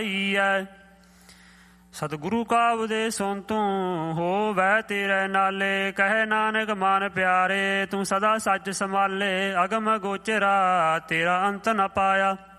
ਸਤਿਗੁਰੂ ਕਾ ਉਪਦੇਸ਼ ਸੁਣ ਤੂੰ ਹੋਵੈ ਤੇਰੇ ਨਾਲੇ। ਕਹੇ ਨਾਨਕ ਮਨ ਪਿਆਰੇ ਤੂੰ ਸਦਾ ਸੱਚ ਸੰਭਾਲੇ। ਅਗਮ ਗੋਚਰਾ ਤੇਰਾ ਅੰਤ ਨ ਪਾਇਆ।